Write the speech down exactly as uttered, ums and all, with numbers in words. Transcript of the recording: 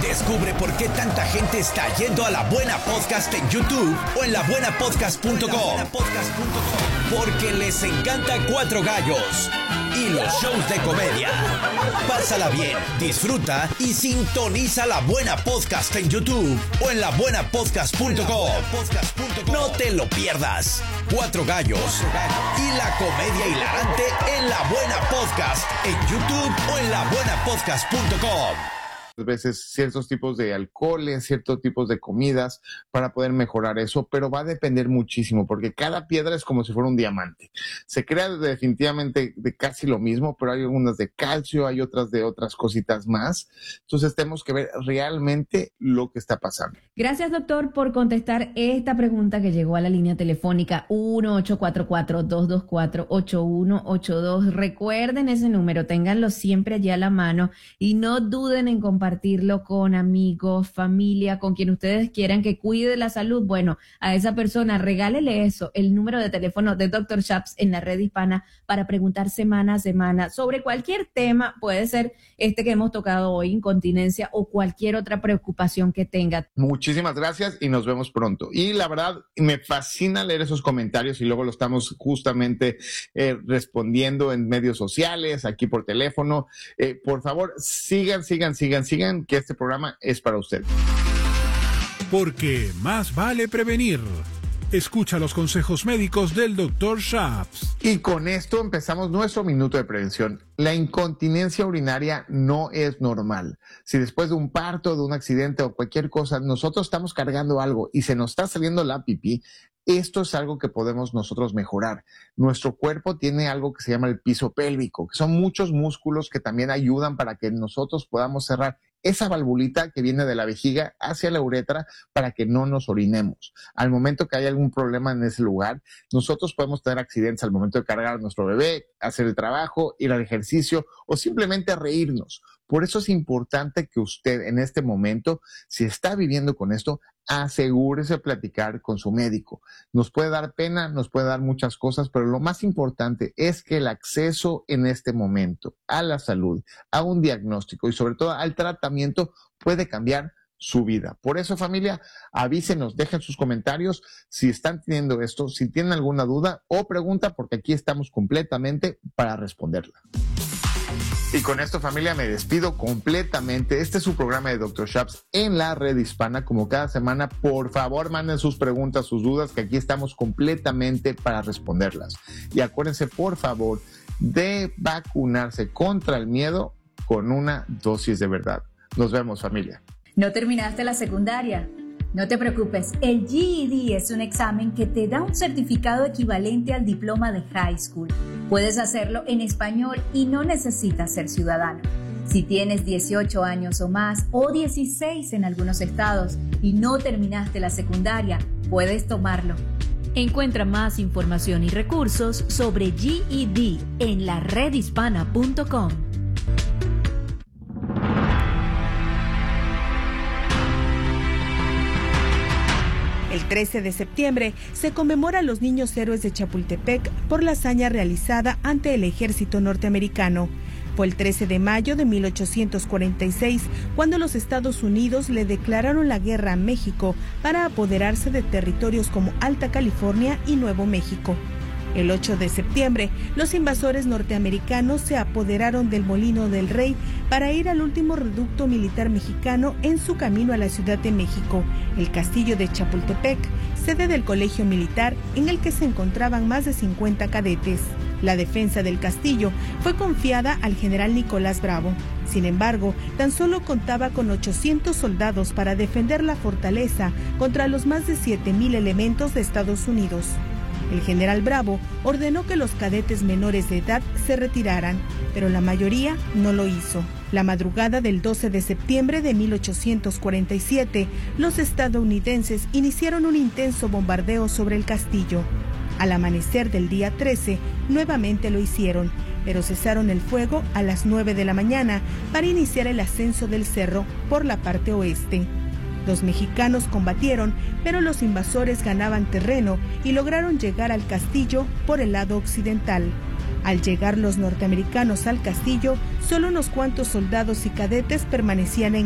Descubre por qué tanta gente está yendo a La Buena Podcast en YouTube o en la buena podcast punto com. Porque les encanta Cuatro Gallos y los shows de comedia. Pásala bien, disfruta y sintoniza La Buena Podcast en YouTube o en la buena podcast punto com. No te lo pierdas. Cuatro Gallos y la comedia hilarante en La Buena Podcast en YouTube o en la buena podcast punto com. Veces ciertos tipos de alcoholes, ciertos tipos de comidas para poder mejorar eso, pero va a depender muchísimo porque cada piedra es como si fuera un diamante. Se crea definitivamente de casi lo mismo, pero hay algunas de calcio, hay otras de otras cositas más. Entonces tenemos que ver realmente lo que está pasando. Gracias, doctor, por contestar esta pregunta que llegó a la línea telefónica uno ocho cuatro cuatro, dos dos cuatro, ocho uno ocho dos. Recuerden ese número, ténganlo siempre allí a la mano y no duden en compartirlo compartirlo con amigos, familia, con quien ustedes quieran que cuide la salud. Bueno, a esa persona regálele eso, el número de teléfono de doctor Shaps en la red hispana para preguntar semana a semana sobre cualquier tema. Puede ser este que hemos tocado hoy, incontinencia o cualquier otra preocupación que tenga. Muchísimas gracias y nos vemos pronto. Y la verdad, me fascina leer esos comentarios y luego lo estamos justamente eh, respondiendo en medios sociales, aquí por teléfono. Eh, por favor, sigan, sigan, sigan, sigan. Que este programa es para usted. Porque más vale prevenir. Escucha los consejos médicos del doctor Shaps. Y con esto empezamos nuestro minuto de prevención. La incontinencia urinaria no es normal. Si después de un parto, de un accidente o cualquier cosa, nosotros estamos cargando algo y se nos está saliendo la pipí, esto es algo que podemos nosotros mejorar. Nuestro cuerpo tiene algo que se llama el piso pélvico, que son muchos músculos que también ayudan para que nosotros podamos cerrar esa valvulita que viene de la vejiga hacia la uretra para que no nos orinemos. Al momento que hay algún problema en ese lugar, nosotros podemos tener accidentes al momento de cargar a nuestro bebé, hacer el trabajo, ir al ejercicio o simplemente reírnos. Por eso es importante que usted en este momento, si está viviendo con esto, asegúrese de platicar con su médico. Nos puede dar pena, nos puede dar muchas cosas, pero lo más importante es que el acceso en este momento a la salud, a un diagnóstico y sobre todo al tratamiento puede cambiar su vida. Por eso, familia, avísenos, dejen sus comentarios si están teniendo esto, si tienen alguna duda o pregunta, porque aquí estamos completamente para responderla. Y con esto, familia, me despido completamente. Este es su programa de doctor Shaps en la red hispana. Como cada semana, por favor, manden sus preguntas, sus dudas, que aquí estamos completamente para responderlas. Y acuérdense, por favor, de vacunarse contra el miedo con una dosis de verdad. Nos vemos, familia. ¿No terminaste la secundaria? No te preocupes, el G E D es un examen que te da un certificado equivalente al diploma de high school. Puedes hacerlo en español y no necesitas ser ciudadano. Si tienes dieciocho años o más o dieciséis en algunos estados y no terminaste la secundaria, puedes tomarlo. Encuentra más información y recursos sobre G E D en la red hispana punto com. El trece de septiembre se conmemora a los niños héroes de Chapultepec por la hazaña realizada ante el ejército norteamericano. Fue el trece de mayo de mil ochocientos cuarenta y seis cuando los Estados Unidos le declararon la guerra a México para apoderarse de territorios como Alta California y Nuevo México. El ocho de septiembre, los invasores norteamericanos se apoderaron del Molino del Rey para ir al último reducto militar mexicano en su camino a la Ciudad de México, el Castillo de Chapultepec, sede del colegio militar en el que se encontraban más de cincuenta cadetes. La defensa del castillo fue confiada al general Nicolás Bravo. Sin embargo, tan solo contaba con ochocientos soldados para defender la fortaleza contra los más de siete mil elementos de Estados Unidos. El general Bravo ordenó que los cadetes menores de edad se retiraran, pero la mayoría no lo hizo. La madrugada del doce de septiembre de mil ochocientos cuarenta y siete, los estadounidenses iniciaron un intenso bombardeo sobre el castillo. Al amanecer del día trece, nuevamente lo hicieron, pero cesaron el fuego a las nueve de la mañana para iniciar el ascenso del cerro por la parte oeste. Los mexicanos combatieron, pero los invasores ganaban terreno y lograron llegar al castillo por el lado occidental. Al llegar los norteamericanos al castillo, solo unos cuantos soldados y cadetes permanecían en